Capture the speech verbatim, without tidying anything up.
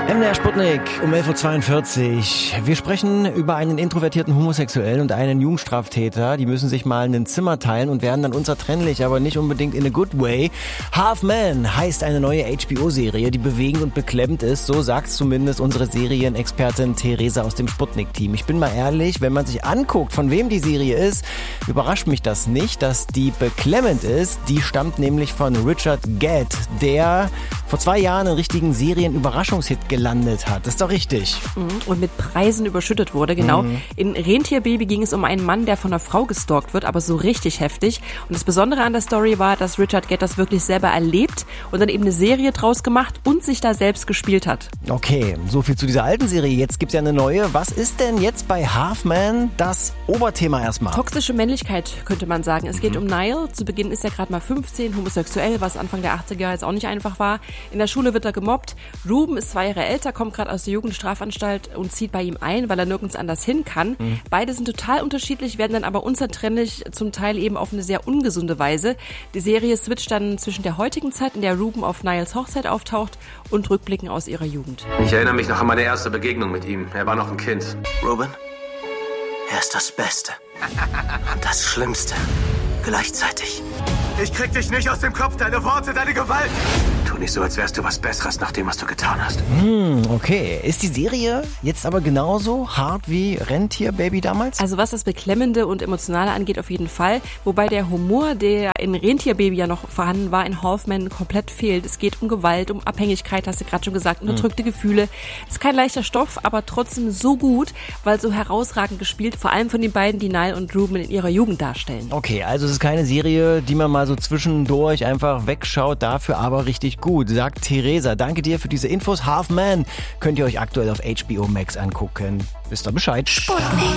M D R Sputnik um elf Uhr zweiundvierzig. Wir sprechen über einen introvertierten Homosexuellen und einen Jugendstraftäter. Die müssen sich mal ein Zimmer teilen und werden dann unzertrennlich, aber nicht unbedingt in a good way. Half Man heißt eine neue H B O-Serie, die bewegend und beklemmend ist. So sagt zumindest unsere Serienexpertin Theresa aus dem Sputnik-Team. Ich bin mal ehrlich, wenn man sich anguckt, von wem die Serie ist, überrascht mich das nicht, dass die beklemmend ist. Die stammt nämlich von Richard Gedd, der vor zwei Jahren einen richtigen Serien-Überraschungshit gelandet hat. Das ist doch richtig. Und mit Preisen überschüttet wurde, genau. Mhm. In Rentierbaby ging es um einen Mann, der von einer Frau gestalkt wird, aber so richtig heftig. Und das Besondere an der Story war, dass Richard Gedd das wirklich selber erlebt und dann eben eine Serie draus gemacht und sich da selbst gespielt hat. Okay, so viel zu dieser alten Serie. Jetzt gibt's ja eine neue. Was ist denn jetzt bei Half Man das Oberthema erstmal? Toxische Männlichkeit, könnte man sagen. Es geht mhm. um Niall. Zu Beginn ist er gerade mal fünfzehn, homosexuell, was Anfang der achtziger jetzt auch nicht einfach war. In der Schule wird er gemobbt. Ruben ist zwei Jahre älter, kommt gerade aus der Jugendstrafanstalt und zieht bei ihm ein, weil er nirgends anders hin kann. Mhm. Beide sind total unterschiedlich, werden dann aber unzertrennlich, zum Teil eben auf eine sehr ungesunde Weise. Die Serie switcht dann zwischen der heutigen Zeit, in der Ruben auf Nialls Hochzeit auftaucht, und Rückblicken aus ihrer Jugend. Ich erinnere mich noch an meine erste Begegnung mit ihm. Er war noch ein Kind. Ruben, er ist das Beste und das Schlimmste gleichzeitig. Ich krieg dich nicht aus dem Kopf, deine Worte, deine Gewalt. Tu nicht so, als wärst du was Besseres nach dem, was du getan hast. Hm, okay. Ist die Serie jetzt aber genauso hart wie Rentierbaby damals? Also was das Beklemmende und Emotionale angeht, auf jeden Fall. Wobei der Humor, der in Rentierbaby ja noch vorhanden war, in Half Man komplett fehlt. Es geht um Gewalt, um Abhängigkeit, hast du gerade schon gesagt, unterdrückte hm. Gefühle. Es ist kein leichter Stoff, aber trotzdem so gut, weil so herausragend gespielt, vor allem von den beiden, die Niall und Ruben in ihrer Jugend darstellen. Okay, also es ist keine Serie, die man mal so zwischendurch einfach wegschaut, dafür aber richtig gut, sagt Theresa. Danke dir für diese Infos. Half Man könnt ihr euch aktuell auf H B O Max angucken. Wisst ihr Bescheid? Sputnik.